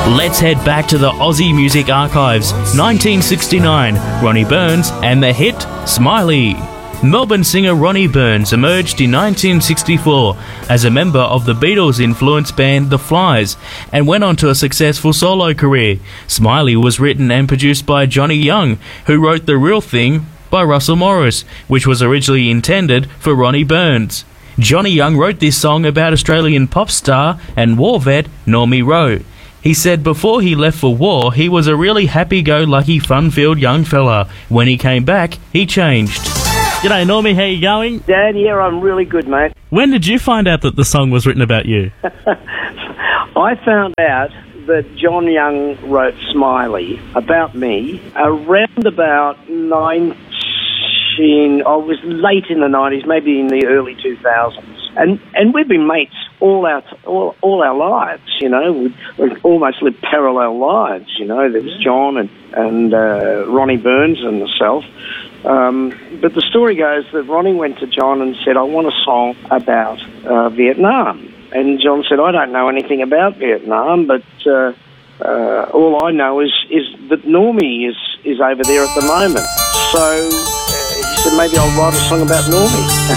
Let's head back to the Aussie Music Archives, 1969, Ronnie Burns and the hit Smiley. Melbourne singer Ronnie Burns emerged in 1964 as a member of the Beatles-influenced band The Flies and went on to a successful solo career. Smiley was written and produced by Johnny Young, who wrote The Real Thing by Russell Morris, which was originally intended for Ronnie Burns. Johnny Young wrote this song about Australian pop star and war vet Normie Rowe. He said before he left for war, he was a really happy-go-lucky, fun-filled young fella. When he came back, he changed. G'day, Normie. How you going? Dad, yeah, I'm really good, mate. When did you find out that the song was written about you? I found out that John Young wrote Smiley about me around about I was late in the 90s, maybe in the early 2000s. And we've been mates all our lives, you know. We've almost lived parallel lives, you know. There was John and Ronnie Burns and myself. But the story goes that Ronnie went to John and said, I want a song about Vietnam. And John said, I don't know anything about Vietnam, but all I know is that Normie is over there at the moment. So he said, maybe I'll write a song about Normie.